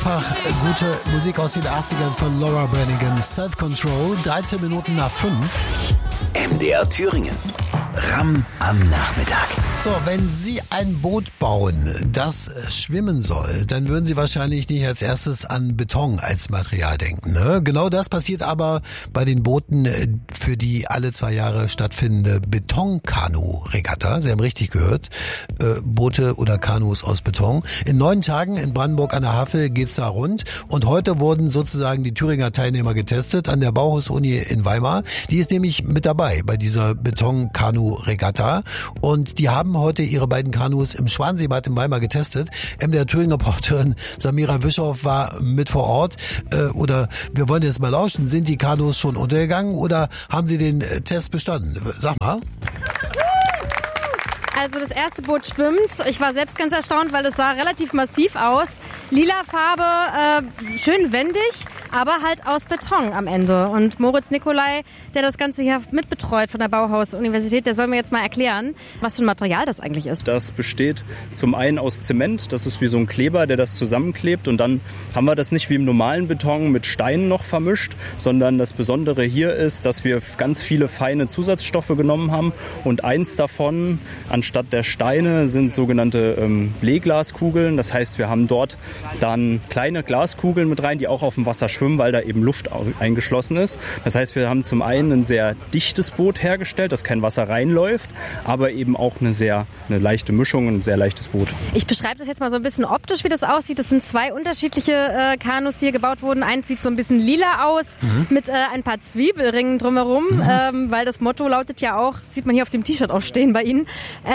Einfach gute Musik aus den 80ern von Laura Branigan. Self-Control, 13 Minuten nach 5. MDR Thüringen. Ram am Nachmittag. So, wenn Sie ein Boot bauen, das schwimmen soll, dann würden Sie wahrscheinlich nicht als erstes an Beton als Material denken. Ne? Genau das passiert aber bei den Booten für die alle 2 Jahre stattfindende Betonkanu-Regatta. Sie haben richtig gehört, Boote oder Kanus aus Beton. In 9 Tagen in Brandenburg an der Havel geht's da rund. Und heute wurden sozusagen die Thüringer Teilnehmer getestet an der Bauhaus-Uni in Weimar. Die ist nämlich mit dabei bei dieser Betonkanu-Regatta. Und die haben heute ihre beiden Kanus im Schwanseebad in Weimar getestet. MDR Thüringen-Reporterin Samira Wischow war mit vor Ort. Oder wir wollen jetzt mal lauschen, sind die Kanus schon untergegangen oder haben sie den Test bestanden? Sag mal. Also das erste Boot schwimmt. Ich war selbst ganz erstaunt, weil es sah relativ massiv aus. Lila Farbe, schön wendig, aber halt aus Beton am Ende. Und Moritz Nicolai, der das Ganze hier mitbetreut von der Bauhaus-Universität, der soll mir jetzt mal erklären, was für ein Material das eigentlich ist. Das besteht zum einen aus Zement, das ist wie so ein Kleber, der das zusammenklebt. Und dann haben wir das nicht wie im normalen Beton mit Steinen noch vermischt, sondern das Besondere hier ist, dass wir ganz viele feine Zusatzstoffe genommen haben. Und eins davon, anstatt der Steine, sind sogenannte Bleglaskugeln. Das heißt, wir haben dort dann kleine Glaskugeln mit rein, die auch auf dem Wasser schwimmen, weil da eben Luft eingeschlossen ist. Das heißt, wir haben zum einen ein sehr dichtes Boot hergestellt, dass kein Wasser reinläuft, aber eben auch eine leichte Mischung, ein sehr leichtes Boot. Ich beschreibe das jetzt mal so ein bisschen optisch, wie das aussieht. Das sind 2 unterschiedliche Kanus, die hier gebaut wurden. Eins sieht so ein bisschen lila aus, mit ein paar Zwiebelringen drumherum, weil das Motto lautet ja auch, sieht man hier auf dem T-Shirt auch stehen bei Ihnen,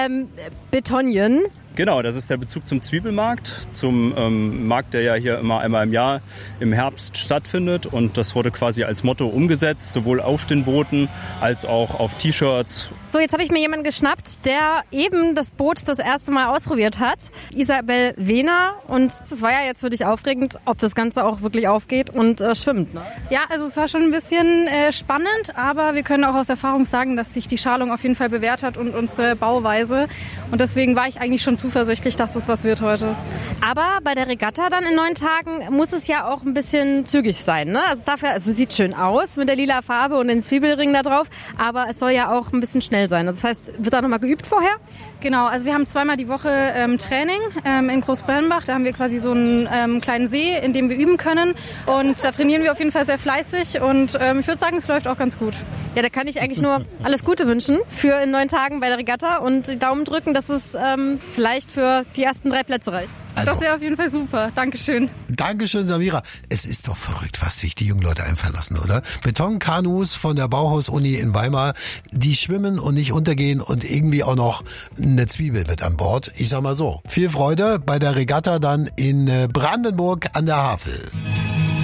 Betonien. Genau, das ist der Bezug zum Zwiebelmarkt, zum Markt, der ja hier immer einmal im Jahr im Herbst stattfindet. Und das wurde quasi als Motto umgesetzt, sowohl auf den Booten als auch auf T-Shirts. So, jetzt habe ich mir jemanden geschnappt, der eben das Boot das erste Mal ausprobiert hat. Isabel Wehner. Und das war ja jetzt für dich aufregend, ob das Ganze auch wirklich aufgeht und schwimmt. Ne? Ja, also es war schon ein bisschen spannend, aber wir können auch aus Erfahrung sagen, dass sich die Schalung auf jeden Fall bewährt hat und unsere Bauweise. Und deswegen war ich eigentlich schon zuversichtlich, dass das was wird heute. Aber bei der Regatta dann in 9 Tagen muss es ja auch ein bisschen zügig sein. Ne? Also es sieht schön aus mit der lila Farbe und den Zwiebelringen da drauf, aber es soll ja auch ein bisschen schnell sein. Das heißt, wird da nochmal geübt vorher? Genau, also wir haben 2-mal die Woche Training in Großbredenbach. Da haben wir quasi so einen kleinen See, in dem wir üben können. Und da trainieren wir auf jeden Fall sehr fleißig. Und ich würde sagen, es läuft auch ganz gut. Ja, da kann ich eigentlich nur alles Gute wünschen für in 9 Tagen bei der Regatta und die Daumen drücken, dass es vielleicht für die ersten 3 Plätze reicht. Also, das wäre auf jeden Fall super. Dankeschön. Dankeschön, Samira. Es ist doch verrückt, was sich die jungen Leute einfallen lassen, oder? Betonkanus von der Bauhaus-Uni in Weimar, die schwimmen und nicht untergehen und irgendwie auch noch eine Zwiebel mit an Bord. Ich sag mal so, viel Freude bei der Regatta dann in Brandenburg an der Havel.